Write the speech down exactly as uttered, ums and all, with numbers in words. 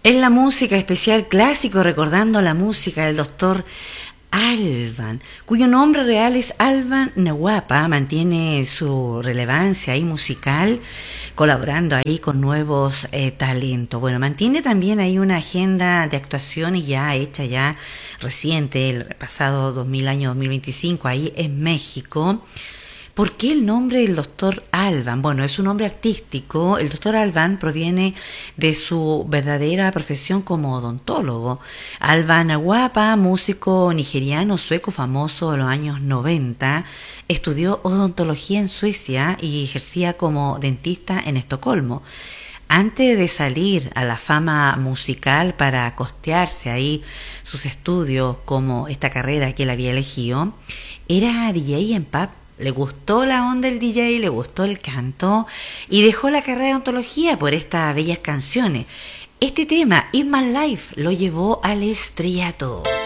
En la música especial clásico, recordando la música del doctor Alban, cuyo nombre real es Alban Nahuapa, mantiene su relevancia ahí musical, colaborando ahí con nuevos eh, talentos. Bueno, mantiene también ahí una agenda de actuaciones ya hecha ya reciente, el pasado dos mil año dos mil veinticinco, ahí en México. ¿Por qué el nombre del doctor Alban? Bueno, es un nombre artístico. El doctor Alban proviene de su verdadera profesión como odontólogo. Alban Nahuapa, músico nigeriano sueco famoso de los años noventa, estudió odontología en Suecia y ejercía como dentista en Estocolmo. Antes de salir a la fama musical para costearse ahí sus estudios como esta carrera que él había elegido, era D J en pub. Le gustó la onda del D J, le gustó el canto y dejó la carrera de ontología por estas bellas canciones. Este tema, It's My Life, lo llevó al estrellato.